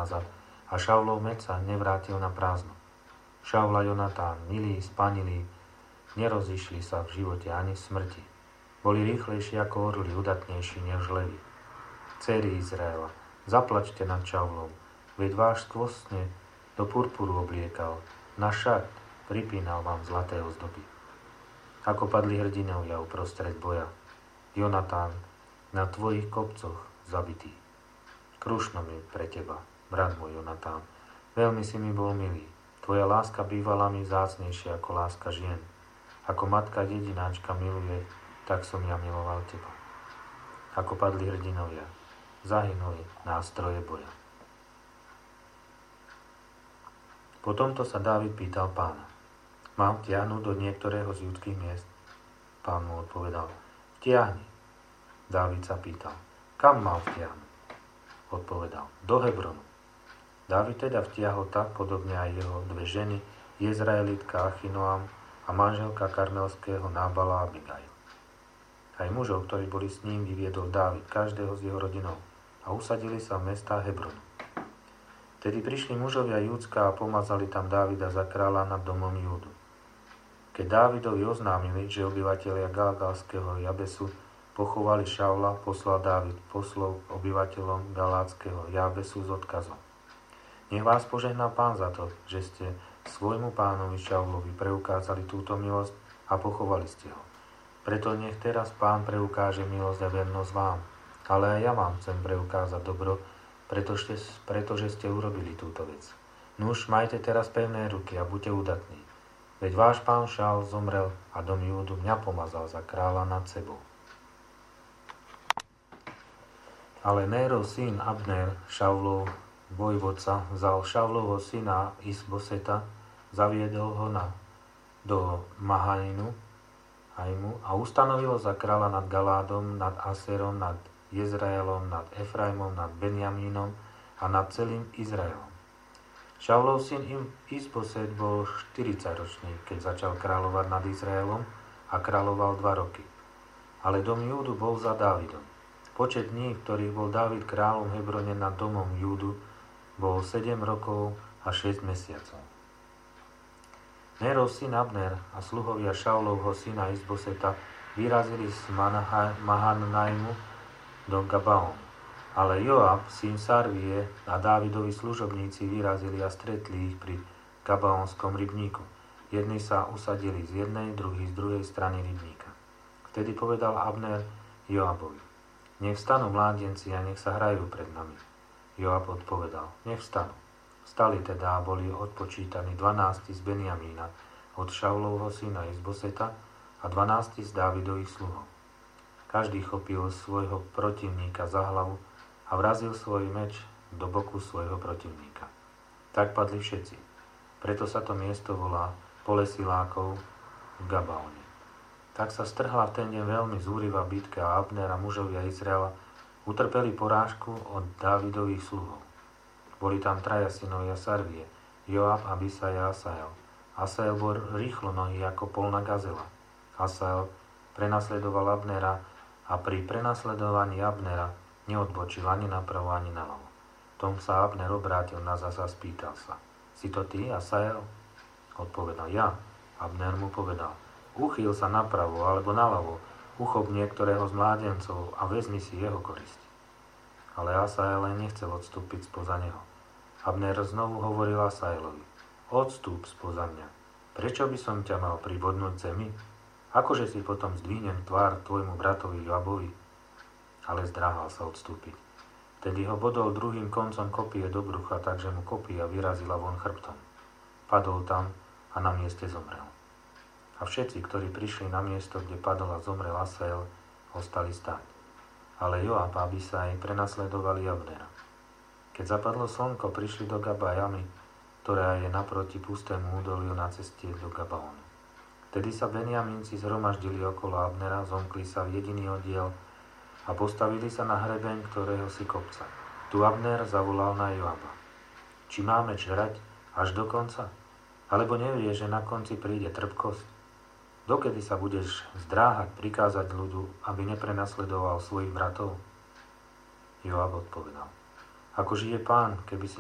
nazad a Šaulov meč sa nevrátil na prázdno. Šaul a Jonatán, milí, spanilí, nerozišli sa v živote ani v smrti. Boli rýchlejší ako orly, udatnejší než levy. Dcéry Izraela, zaplačte nad Šaulom, veď váš skvostne do purpuru obliekal, na šat pripínal vám zlaté ozdoby. Ako padli hrdinovia uprostred boja, Jonatán na tvojich kopcoch zabitý. Krušno mi pre teba, brat môj Jonatán, veľmi si mi bol milý. Tvoja láska bývala mi vzácnejšia ako láska žien. Ako matka jedináčka miluje, tak som ja miloval teba. Ako padli hrdinovia, zahynuli nástroje boja. Po tomto sa Dávid pýtal Pána: mám vtiahnuť do niektorého z judských miest? Pán mu odpovedal: vtiahni. Dávid sa pýtal: kam mám vtiahnuť? Odpovedal: do Hebronu. Dávid teda vtiahol tak podobne aj jeho dve ženy, Jezraelitka Achinoam a manželka karmelského Nábala Abigail. Aj mužov, ktorí boli s ním, vyviedol Dávid, každého z jeho rodinov, a usadili sa v mestách Hebronu. Tedy prišli mužovia Júdska a pomazali tam Dávida za kráľa nad domom Júdu. Keď Dávidovi oznámili, že obyvatelia Galgalského Jabesu pochovali Šaula, poslal Dávid poslov obyvateľom Galátskeho Jabesu s odkazom: nech vás požehná Pán za to, že ste svojmu pánovi Šaulovi preukázali túto milosť a pochovali ste ho. Preto nech teraz Pán preukáže milosť a vernosť vám, ale aj ja vám chcem preukázať dobro, pretože ste urobili túto vec. Nuž, majte teraz pevné ruky a buďte udatní. Veď váš pán Šaul zomrel a dom Júdu mňa pomazal za kráľa nad sebou. Ale Nérov syn Abner, Šaulov vojvodca, vzal Šaulovho syna Isboseta, zaviedol ho do Mahaninu a ustanovil ho za kráľa nad Galádom, nad Aserom, nad Jezraelom, nad Efraimom, nad Benjamínom a nad celým Izraelom. Šaulov syn Isboset bol 40-ročný, keď začal kráľovať nad Izraelom a kráľoval 2 roky. Ale dom Júdu bol za Dávidom. Počet dní, v ktorých bol Dávid kráľom Hebrone nad domom Júdu, bol 7 rokov a 6 mesiacov. Nérov syn Abner a sluhovia Šaulovho syna Isboseta vyrazili z Mahanajmu do Gabaon. Ale Joab, syn Sarvie, a Dávidovi služobníci vyrazili a stretli ich pri Gabaonskom rybníku. Jedni sa usadili z jednej, druhý z druhej strany rybníka. Vtedy povedal Abner Joabovi: nech vstanú mládenci a nech sa hrajú pred nami. Joab odpovedal: nech vstanú. Vstali teda a boli odpočítaní 12 z Benjamína od Šaulovho syna Isboseta a 12 z Dávidových sluhov. Každý chopil svojho protivníka za hlavu a vrazil svoj meč do boku svojho protivníka. Tak padli všetci. Preto sa to miesto volá Pole silákov v Gabaone. Tak sa strhla v ten deň veľmi zúrivá bitka a Abner a mužovia Izraela utrpeli porážku od Dávidových sluhov. Boli tam 3 synovia Sarvie, Joab, Abisaj a Asael. Asael bol rýchlo nohy ako polná gazela. Asael prenasledoval Abnera a pri prenasledovaní Abnera neodbočil ani napravo, ani naľavo. Tom sa Abner obrátil na zas a spýtal sa: si to ty, Asael? Odpovedal: ja. Abner mu povedal: uchýl sa napravo alebo naľavo, uchop niektorého z mládencov a vezmi si jeho korisť. Ale Asael len nechcel odstúpiť spoza neho. Abner znovu hovoril Asaelovi: odstúp spoza mňa. Prečo by som ťa mal pribodnúť zemi? Akože si potom zdvihnem tvár tvojmu bratovi Joabovi? Ale zdráhal sa odstúpiť. Tedy ho bodol druhým koncom kopie do brucha, takže mu kopia vyrazila von chrbtom. Padol tam a na mieste zomrel. A všetci, ktorí prišli na miesto, kde padol a zomrel Asael, ostali stáť. Ale Joab a Abisaj prenasledovali Abnera. Keď zapadlo slnko, prišli do Gabajamy, ktorá je naproti pustému údoliu na ceste do Gabaonu. Vtedy sa Benjamínci zhromaždili okolo Abnera, zomkli sa v jediný oddiel a postavili sa na hrebeň ktorého si kopca. Tu Abner zavolal na Joaba: či máme žrať až do konca? Alebo nevie, že na konci príde trpkosť? Dokedy sa budeš zdráhať prikázať ľudu, aby neprenasledoval svojich bratov? Joab odpovedal: ako žije Pán, keby si